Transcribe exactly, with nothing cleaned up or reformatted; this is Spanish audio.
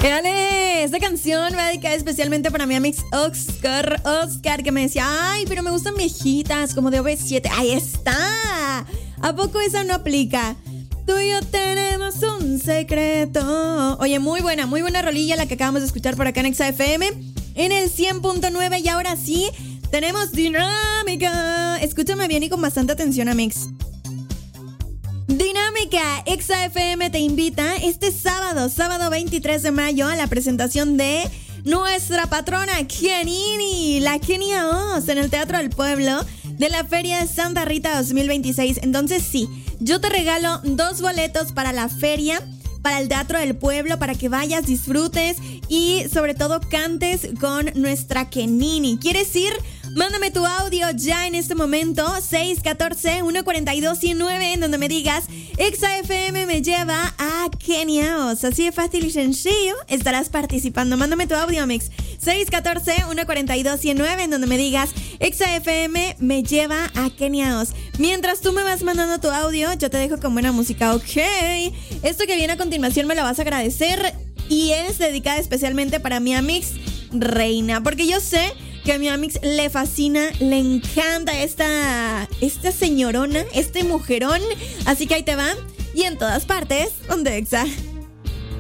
Dale, esta canción va dedicada especialmente para mi amigo Oscar, Oscar, que me decía, ay, pero me gustan viejitas, como de O V siete. Ahí está. ¿A poco esa no aplica? Tú y yo tenemos un secreto. Oye, muy buena, muy buena rolilla la que acabamos de escuchar por acá en Exa F M, en el cien punto nueve. Y ahora sí, tenemos dinámica. Escúchame bien y con bastante atención, amix. Dinámica. Exa F M te invita este sábado, sábado veintitrés de mayo, a la presentación de nuestra patrona Kenini, la Kenia Oz, en el Teatro del Pueblo de la Feria de Santa Rita dos mil veintiséis. Entonces sí, yo te regalo dos boletos para la feria, para el Teatro del Pueblo, para que vayas, disfrutes y sobre todo cantes con nuestra Kenini. ¿Quieres ir? Mándame tu audio ya en este momento, seis uno cuatro, uno cuatro dos, uno nueve, en donde me digas, Exa F M me lleva a Kenia Oz. Así de fácil y sencillo estarás participando. Mándame tu audio, mix, seis uno cuatro, uno cuatro dos, uno nueve, en donde me digas, Exa F M me lleva a Kenia Oz. Mientras tú me vas mandando tu audio, yo te dejo con buena música, ¿ok? Esto que viene a continuación me lo vas a agradecer y es dedicada especialmente para mi amix Reina, porque yo sé que a mi amix le fascina, le encanta esta, esta señorona, este mujerón. Así que ahí te va. Y en todas partes, donde Exa.